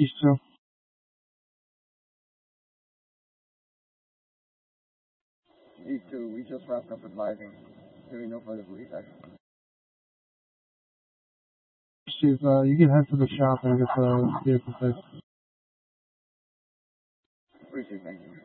You too. Me too. We just wrapped up with lighting. Doing no further police action. Steve, you can head to the shop and get the vehicle fixed. Appreciate it, thank you.